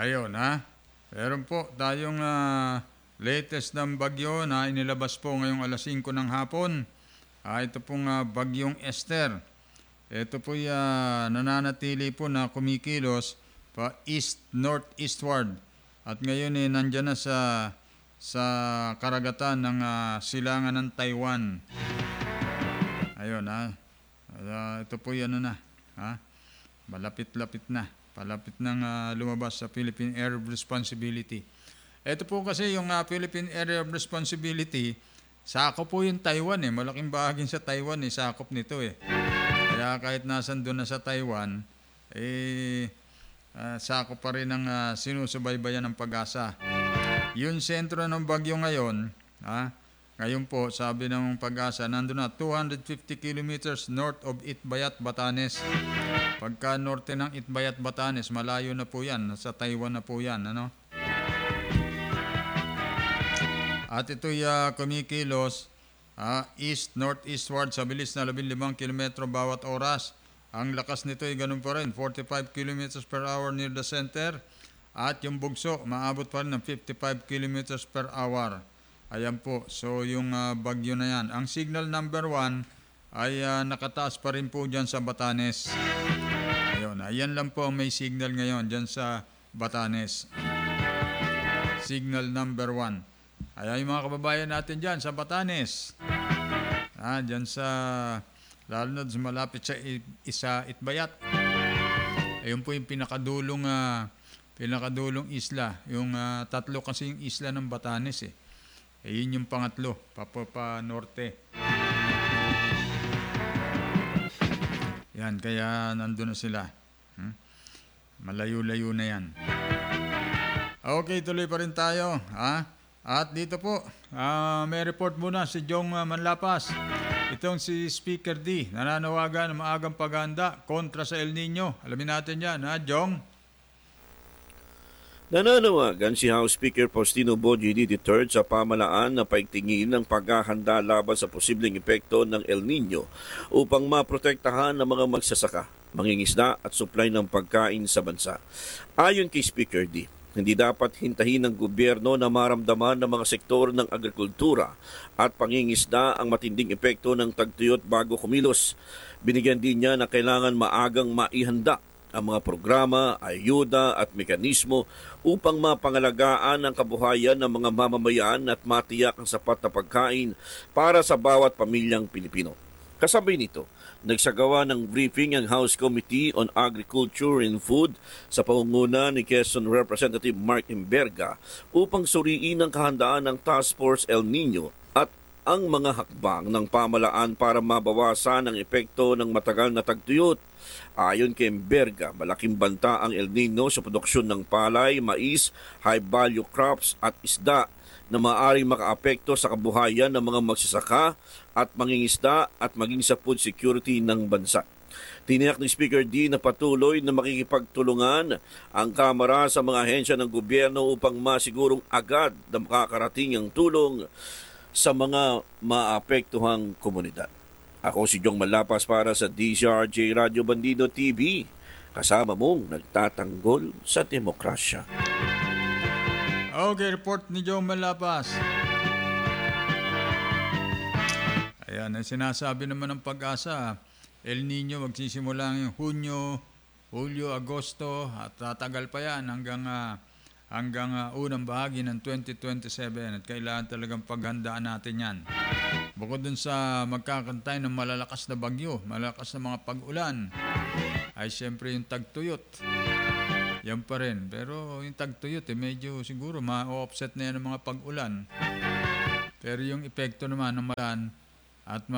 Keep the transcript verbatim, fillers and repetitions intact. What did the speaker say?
Ayun ha. Meron po tayong ah, latest ng bagyo na inilabas po ngayong alas singko ng hapon. Ah, ito pong ah, bagyong Esther. Ito po uh, nananatili po na kumikilos pa east-northeastward. At ngayon eh, nandyan na sa, sa karagatan ng ah, silangan ng Taiwan. Ayun ha. Uh, ito po yan ano na. Ha? Malapit-lapit na. Palapit nang uh, lumabas sa Philippine Area of Responsibility. Ito po kasi yung uh, Philippine Area of Responsibility, sakop po yung Taiwan eh. Malaking bahagi sa Taiwan eh, sakop nito eh. Kaya kahit nasan doon na sa Taiwan, eh, uh, sakop pa rin ang uh, sinusubaybayan ng Pag-asa. Yung sentro ng bagyo ngayon, ha, ngayon po, sabi ng Pag-asa, nandun na two hundred fifty kilometers north of Itbayat, Batanes. Pagka norte ng Itbayat, Batanes, malayo na po yan. Sa Taiwan na po yan. Ano? At ito'y uh, kumikilos uh, east-northeastward sa bilis na labinlimang kilometro bawat oras. Ang lakas nito ay ganun pa rin, forty-five kilometers per hour near the center. At yung bugso, maabot pa rin ng fifty-five kilometers per hour. Ayan po, so yung uh, bagyo na yan. Ang signal number one ay uh, nakataas pa rin po dyan sa Batanes. Ayun, ayan lang po ang may signal ngayon dyan sa Batanes. Signal number one. Ayan yung mga kababayan natin dyan sa Batanes. Ah, dyan sa, lalo na sa malapit sa isa Itbayat. Ayun po yung pinakadulong, uh, pinakadulong isla. Yung uh, tatlo kasi yung isla ng Batanes eh. Ayun yung pangatlo, papa pa norte. Yan, kaya nandun na sila. Hmm? Malayo-layo na yan. Okay, tuloy pa rin tayo. Ha? At dito po, uh, may report muna si Jong uh, Manlapas. Itong si Speaker D, nananawagan ng maagang paghahanda kontra sa El Nino. Alamin natin yan, ha, Jong? Nananawagan si House Speaker Faustino Bogie the third sa pamalaan na paigtingin ng paghahanda laban sa posibleng epekto ng El Nino upang maprotektahan ng mga magsasaka, mangingisda at supply ng pagkain sa bansa. Ayon kay Speaker D, hindi dapat hintahin ng gobyerno na maramdaman ng mga sektor ng agrikultura at pangingisda ang matinding epekto ng tagtuyot bago kumilos. Binigyan din niya na kailangan maagang maihanda ang mga programa, ayuda at mekanismo upang mapangalagaan ang kabuhayan ng mga mamamayan at matiyak ang sapat na pagkain para sa bawat pamilyang Pilipino. Kasabay nito, nagsagawa ng briefing ang House Committee on Agriculture and Food sa pangunguna ni Quezon Representative Mark Imberga upang suriin ang kahandaan ng Task Force El Nino at ang mga hakbang ng pamalaan para mabawasan ang epekto ng matagal na tagtuyot. Ayon kay Imberga, malaking banta ang El Nino sa produksyon ng palay, mais, high-value crops at isda na maaaring makaapekto sa kabuhayan ng mga magsasaka at mangingisda at maging sa food security ng bansa. Tiniyak ni Speaker D na patuloy na makikipagtulungan ang Kamara sa mga ahensya ng gobyerno upang masigurong agad na makakarating ang tulong sa mga maapektuhang komunidad. Ako si Jong Manlapas para sa D Z R J Radio Bandido T V. Kasama mong nagtatanggol sa demokrasya. Okay, report ni Jong Manlapas. Ayan, ang sinasabi naman ng Pag-asa, El Nino magsisimula ng Hunyo, Hulyo, Agosto at tatagal pa yan hanggang uh, hanggang uh, unang bahagi ng twenty twenty-seven at kailangan talagang paghandaan natin yan. Bukod dun sa magkakantay ng malalakas na bagyo, malalakas na mga pag-ulan, ay siyempre yung tagtuyot. Yan pa rin. Pero yung tagtuyot, eh, medyo siguro ma-offset na yan ng mga pag-ulan. Pero yung epekto naman ng malan at